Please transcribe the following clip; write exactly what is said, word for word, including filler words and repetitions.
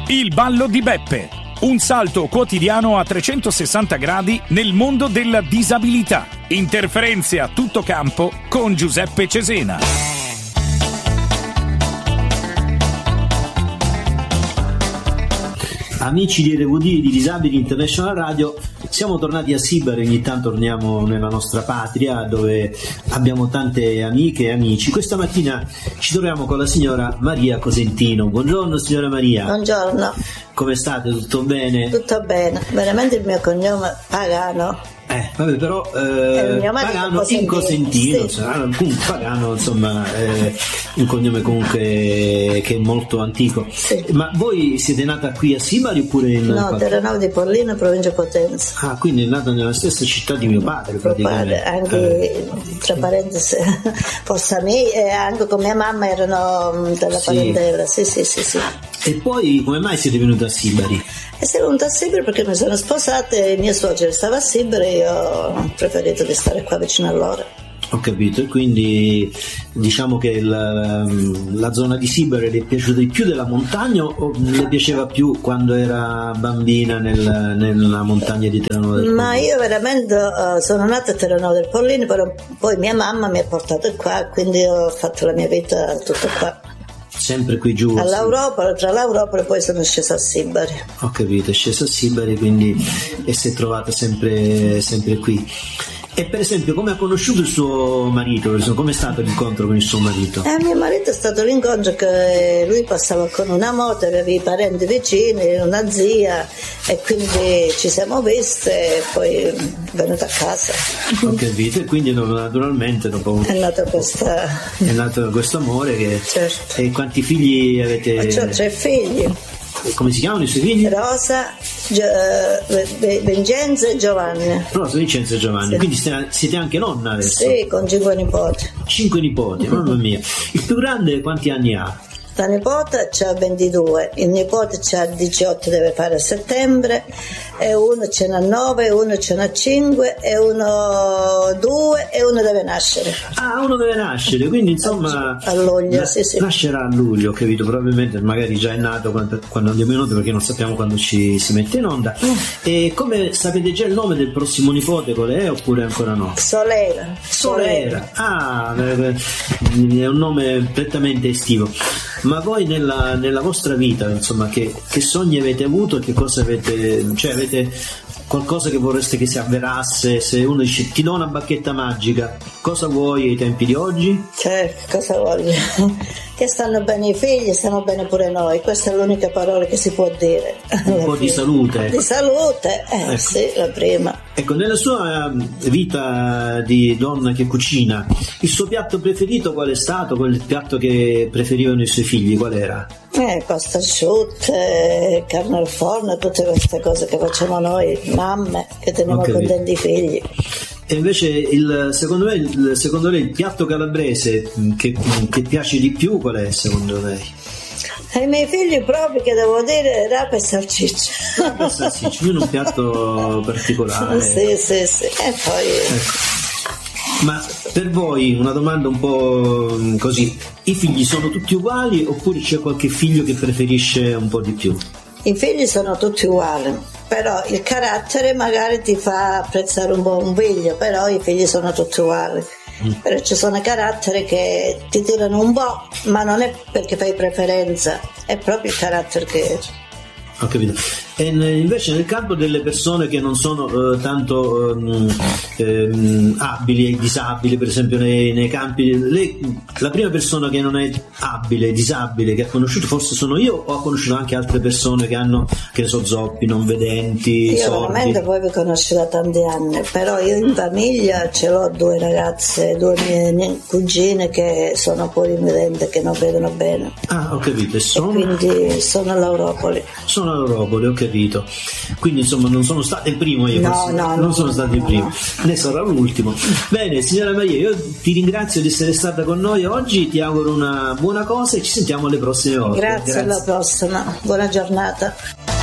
Il ballo di Beppe, un salto quotidiano a trecentosessanta gradi nel mondo della disabilità. Interferenze a tutto campo con Giuseppe Cesena. Amici di R V D di Disabili International Radio, siamo tornati a Sibari, ogni tanto torniamo nella nostra patria dove abbiamo tante amiche e amici. Questa mattina ci troviamo con la signora Maria Cosentino. Buongiorno signora Maria. Buongiorno. Come state? Tutto bene? Tutto bene, veramente il mio cognome Pagano. Eh, vabbè, però eh, Pagano in Cosentino, sì. Comunque Pagano, insomma, è un cognome comunque che è molto antico. Sì. Ma voi siete nata qui a Sibari oppure in No, Terranova di Pollino, provincia Potenza. Ah, quindi è nata nella stessa città di mio padre, Mio praticamente. padre, anche eh. tra parentesi, forse me e anche con mia mamma erano della Sì. parentela, sì, sì, sì, sì. E poi come mai siete venuti a Sibari? E sono venuta a Sibari perché mi sono sposata e mia suocera stava a Sibari e io ho preferito di stare qua vicino a loro. Ho capito, e quindi diciamo che la, la zona di Sibari le è piaciuta di più della montagna o le piaceva più quando era bambina nel, nella montagna di Terranova del Pollino? Ma io veramente uh, sono nata a Terranova del Pollino, però poi mia mamma mi ha portato qua, quindi ho fatto la mia vita tutta qua. Sempre qui giù? All'Europa, tra l'Europa e poi sono scesa a Sibari. Ho capito, è scesa a Sibari quindi e si è trovata sempre, sempre qui. E per esempio come ha conosciuto il suo marito? Come è stato l'incontro con il suo marito? Eh, mio marito è stato l'incontro che lui passava con una moto, aveva i parenti vicini, una zia e quindi ci siamo viste e poi è venuta a casa. Ho capito, e quindi naturalmente dopo è nato questa... è nato questo amore che... Certo. E quanti figli avete? Ho tre figli. Come si chiamano i suoi figli? Rosa, Gio- Vincenzo e Giovanni. Rosa, Vincenzo e Giovanni. Sì. Quindi siete anche nonna adesso? Sì, con cinque nipoti. Cinque nipoti, mamma mia. Il più grande quanti anni ha? La nipote c'ha ventidue, il nipote c'ha diciotto, deve fare a settembre, e uno ce n'ha nove, uno ce n'ha cinque, e uno due, e uno deve nascere. Ah, uno deve nascere, quindi insomma a luglio, na- sì, sì. Nascerà a luglio, ho capito, probabilmente magari già è nato quando, quando andiamo in onda perché non sappiamo quando ci si mette in onda. Mm. E come sapete già il nome del prossimo nipote qual è oppure ancora no? Solera. Solera. Ah, è un nome prettamente estivo. Ma voi nella, nella vostra vita, insomma, che, che sogni avete avuto e che cosa avete, cioè avete qualcosa che vorreste che si avverasse? Se uno dice ti do una bacchetta magica, cosa vuoi ai tempi di oggi? Cioè, cosa voglio? Che stanno bene i figli, stiamo bene pure noi, questa è l'unica parola che si può dire. Un po' di salute. Di salute, eh Ecco. sì, la prima. Ecco, nella sua vita di donna che cucina, il suo piatto preferito qual è stato? Quel piatto che preferivano i suoi figli, qual era? Eh, pasta asciutta, eh, carne al forno, tutte queste cose che facciamo noi, mamme, che teniamo Ho capito. contenti i figli. E invece il, secondo me il, secondo lei il piatto calabrese che, che piace di più qual è secondo lei? Ai miei figli proprio che devo dire rapa e salsiccia. Rapa e salsiccia, quindi un piatto particolare. Sì, sì, sì. E poi... Ecco. Ma per voi una domanda un po' così, i figli sono tutti uguali oppure c'è qualche figlio che preferisce un po' di più? I figli sono tutti uguali, però il carattere magari ti fa apprezzare un po' un figlio, però i figli sono tutti uguali. Mm. Però ci sono caratteri che ti tirano un po', ma non è perché fai preferenza, è proprio il carattere che... Ho capito. E invece nel campo delle persone che non sono eh, tanto ehm, ehm, abili e disabili, per esempio nei, nei campi, lei, la prima persona che non è abile, disabile, che ha conosciuto forse sono io o ha conosciuto anche altre persone che hanno, che ne so, zoppi, non vedenti, io sordi? veramente poi vi conosco da tanti anni, però io in famiglia ce l'ho due ragazze, due mie cugine che sono poi invedenti, che non vedono bene. Ah, ho capito. E sono? E quindi sono all'Europoli. Sono all'Europoli, ho capito. Quindi insomma non sono stato il primo io, no, forse, no, non no, sono no, stato il no, primo, no. ne sarò l'ultimo. Bene, signora Maria, io ti ringrazio di essere stata con noi oggi, ti auguro una buona cosa e ci sentiamo alle prossime volte. Grazie, Grazie. Alla prossima, buona giornata.